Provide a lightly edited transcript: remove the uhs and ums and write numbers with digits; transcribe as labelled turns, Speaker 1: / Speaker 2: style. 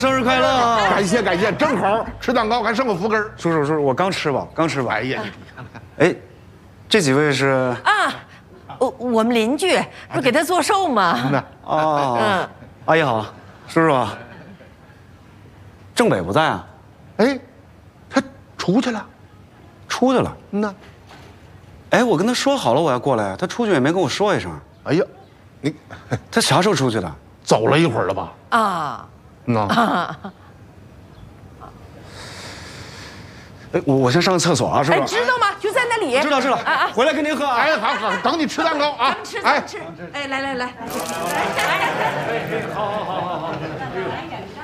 Speaker 1: 生日快乐！
Speaker 2: 感谢感谢，正好吃蛋糕还剩个福根。
Speaker 1: 叔叔，我刚吃饱，刚吃饱。
Speaker 2: 哎呀，你看看，
Speaker 1: 哎，这几位是
Speaker 3: 啊，我们邻居不是给他做寿吗？
Speaker 1: 哦，阿姨好，叔叔，郑北不在啊？
Speaker 2: 哎，他出去了，
Speaker 1: 出去了。
Speaker 2: 呐，
Speaker 1: 哎，我跟他说好了我要过来，他出去也没跟我说一声。
Speaker 2: 哎呀，你
Speaker 1: 他啥时候出去的？
Speaker 2: 走了一会儿了吧？
Speaker 3: 啊，
Speaker 1: 哎，我先上个厕所啊，叔
Speaker 3: 哎，
Speaker 1: 叔。
Speaker 3: 知道吗？就在那里。
Speaker 1: 知道知道。回来跟您喝啊。
Speaker 2: 哎，好好，等你吃蛋糕啊！
Speaker 3: 吃。哎，来。
Speaker 2: 好。